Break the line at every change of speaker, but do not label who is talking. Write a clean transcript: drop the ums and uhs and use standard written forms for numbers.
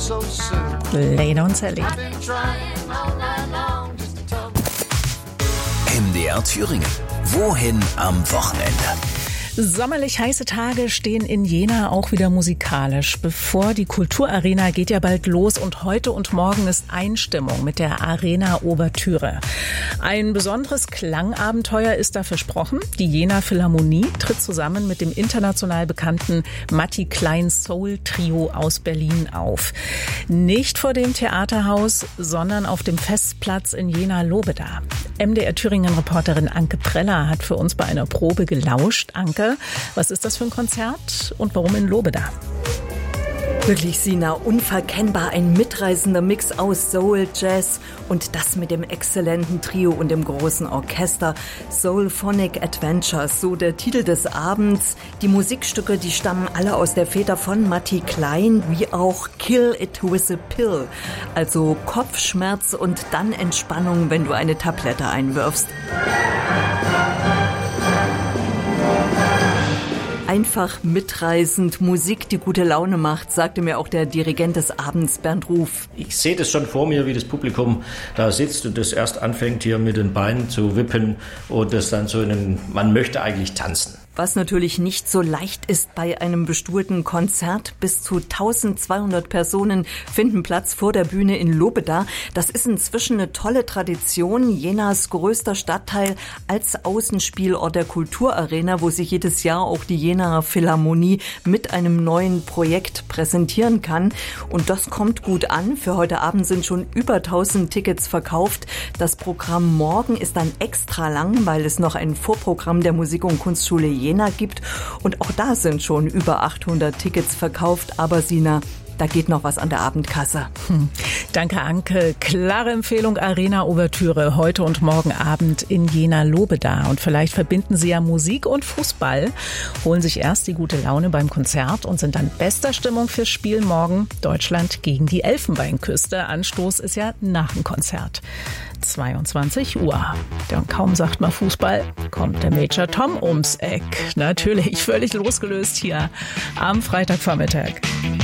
so soon.
Lena und Sally.
I've been trying all night long just to talk.
MDR Thüringen. Wohin am Wochenende?
Sommerlich heiße Tage stehen in Jena auch wieder musikalisch. Bevor die Kulturarena geht ja bald los und heute und morgen ist Einstimmung mit der Arena-Ouvertüre. Ein besonderes Klangabenteuer ist da versprochen. Die Jena Philharmonie tritt zusammen mit dem international bekannten Matti Klein Soul Trio aus Berlin auf. Nicht vor dem Theaterhaus, sondern auf dem Festplatz in Jena-Lobeda. MDR Thüringen-Reporterin Anke Preller hat für uns bei einer Probe gelauscht. Anke, was ist das für ein Konzert und warum in Lobeda?
Wirklich, Sina, unverkennbar ein mitreißender Mix aus Soul, Jazz und das mit dem exzellenten Trio und dem großen Orchester. Soulphonic Adventures, so der Titel des Abends. Die Musikstücke, die stammen alle aus der Feder von Matti Klein, wie auch Kill It With a Pill. Also Kopfschmerz und dann Entspannung, wenn du eine Tablette einwirfst. Einfach mitreißend, Musik, die gute Laune macht, sagte mir auch der Dirigent des Abends, Bernd Ruf.
Ich sehe das schon vor mir, wie das Publikum da sitzt und das erst anfängt, hier mit den Beinen zu wippen und das dann so man möchte eigentlich tanzen.
Was natürlich nicht so leicht ist bei einem bestuhlten Konzert. Bis zu 1200 Personen finden Platz vor der Bühne in Lobeda. Das ist inzwischen eine tolle Tradition. Jenas größter Stadtteil als Außenspielort der Kulturarena, wo sich jedes Jahr auch die Jena Philharmonie mit einem neuen Projekt präsentieren kann. Und das kommt gut an. Für heute Abend sind schon über 1000 Tickets verkauft. Das Programm morgen ist dann extra lang, weil es noch ein Vorprogramm der Musik- und Kunstschule Jena gibt. Und auch da sind schon über 800 Tickets verkauft. Aber Sina, da geht noch was an der Abendkasse.
Danke, Anke. Klare Empfehlung, Arena-Ouvertüre heute und morgen Abend in Jena-Lobeda. Und vielleicht verbinden Sie ja Musik und Fußball, holen sich erst die gute Laune beim Konzert und sind dann bester Stimmung fürs Spiel morgen Deutschland gegen die Elfenbeinküste. Anstoß ist ja nach dem Konzert. 22 Uhr. Ja, und kaum sagt man Fußball, kommt der Major Tom ums Eck. Natürlich völlig losgelöst hier am Freitagvormittag.